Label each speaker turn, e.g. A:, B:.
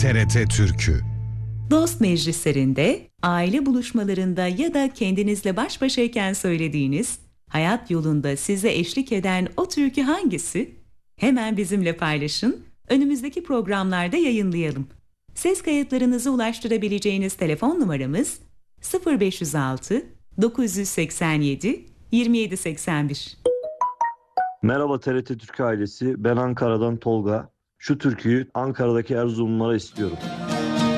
A: TRT Türkü.
B: Dost meclislerinde, aile buluşmalarında ya da kendinizle baş başayken söylediğiniz, hayat yolunda size eşlik eden o türkü hangisi? Hemen bizimle paylaşın, önümüzdeki programlarda yayınlayalım. Ses kayıtlarınızı ulaştırabileceğiniz telefon numaramız 0506 987 2781.
C: Merhaba TRT Türk ailesi, ben Ankara'dan Tolga. Şu türküyü Ankara'daki Erzurumlulara istiyorum.